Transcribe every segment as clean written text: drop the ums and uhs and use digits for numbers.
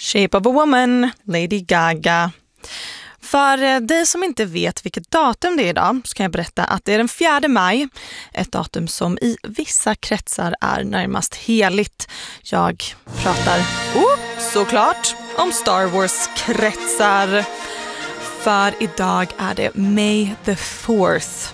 Shape of a Woman, Lady Gaga. För dig som inte vet vilket datum det är idag så kan jag berätta att det är den 4 maj. Ett datum som i vissa kretsar är närmast heligt. Jag pratar såklart om Star Wars-kretsar. För idag är det May the 4th.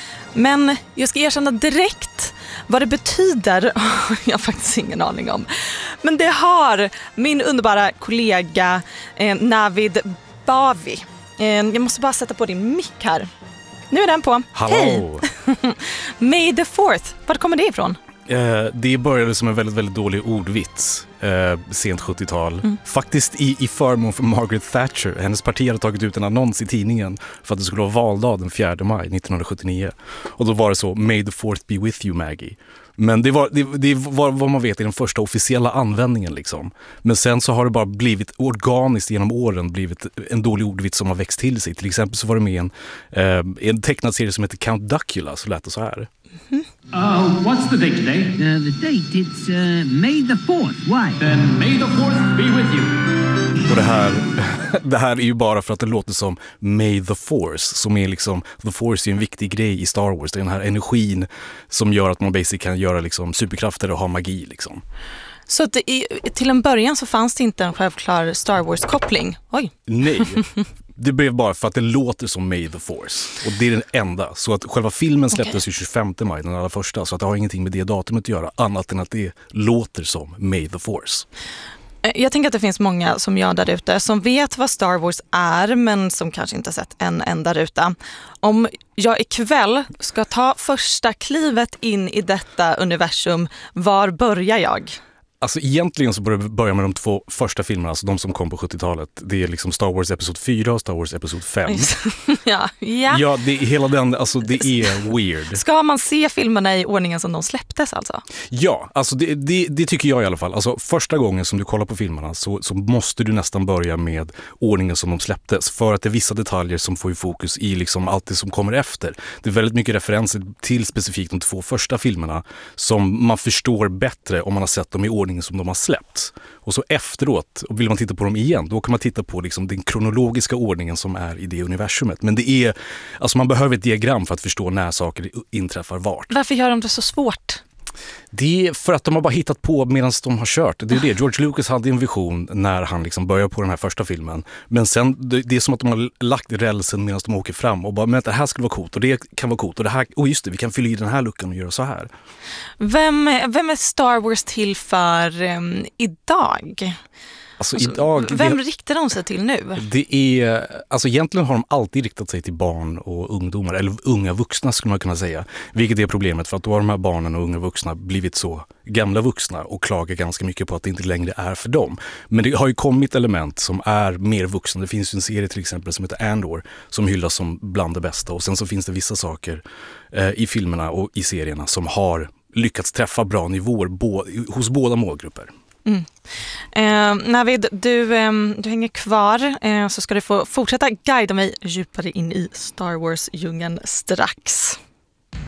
Men jag ska erkänna direkt vad det betyder. Jag har faktiskt ingen aning om. Men det har min underbara kollega Navid Bavi. Jag måste bara sätta på din mick här. Nu är den på. Hallå! Hej! May the 4th. Var kommer det ifrån? Det började som en väldigt, väldigt dålig ordvits sent 70-tal. Faktiskt i förmån för Margaret Thatcher. Hennes parti hade tagit ut en annons i tidningen för att det skulle vara valdag den 4 maj 1979. Och då var det så, May the 4th be with you, Maggie. Men det var vad man vet i den första officiella användningen liksom. Men sen så har det bara blivit organiskt genom åren blivit en dålig ordvits som har växt till sig. Till exempel så var det med en tecknad serie som heter Count Duckula, så lät det så här. What's the date today? The date, it's May the 4th. Why? Then May the 4th be with you. Och det här är ju bara för att det låter som May the Force, som är liksom, the Force är en viktig grej i Star Wars. Det är den här energin som gör att man basically kan göra liksom superkrafter och ha magi liksom. Så att till en början så fanns det inte en självklar Star Wars-koppling? Oj. Nej. Det blev bara för att det låter som May the Force. Och det är den enda. Så att själva filmen släpptes ju 25 maj, den allra första. Så att det har ingenting med det datumet att göra. Annat än att det låter som May the Force. Jag tänker att det finns många som jag där ute som vet vad Star Wars är men som kanske inte har sett en enda ruta. Om jag ikväll ska ta första klivet in i detta universum, var börjar jag? Alltså egentligen så börjar med de 2 första filmerna, alltså de som kom på 70-talet. Det är liksom Star Wars Episod 4 och Star Wars Episod 5. Ja, det är hela den, alltså det är weird. Ska man se filmerna i ordningen som de släpptes alltså? Ja, alltså det tycker jag i alla fall. Alltså första gången som du kollar på filmerna så måste du nästan börja med ordningen som de släpptes. För att det är vissa detaljer som får ju fokus i liksom allt det som kommer efter. Det är väldigt mycket referenser till specifikt de 2 första filmerna som man förstår bättre om man har sett dem i ordning som de har släppts. Och så efteråt, och vill man titta på dem igen, då kan man titta på liksom den kronologiska ordningen som är i det universumet. Men det är, alltså man behöver ett diagram för att förstå när saker inträffar vart. Varför gör de det så svårt? Det är för att de har bara hittat på medan de har kört. Det är det. George Lucas hade en vision när han liksom började på den här första filmen. Men sen, det är som att de har lagt rälsen medan de åker fram och bara, men det här skulle vara coolt och det kan vara coolt och det här, och just det, vi kan fylla i den här luckan och göra så här. Vem är Star Wars till för idag? Alltså idag, vem riktar de sig till nu? Det är, alltså egentligen har de alltid riktat sig till barn och ungdomar, eller unga vuxna skulle man kunna säga. Vilket är problemet, för att då har de här barnen och unga vuxna blivit så gamla vuxna och klagar ganska mycket på att det inte längre är för dem. Men det har ju kommit element som är mer vuxna. Det finns ju en serie till exempel som heter Andor som hyllas som bland det bästa. Och sen så finns det vissa saker i filmerna och i serierna som har lyckats träffa bra nivåer hos båda målgrupper. Navid, du hänger kvar så ska du få fortsätta guida mig djupare in i Star Wars-djungeln strax.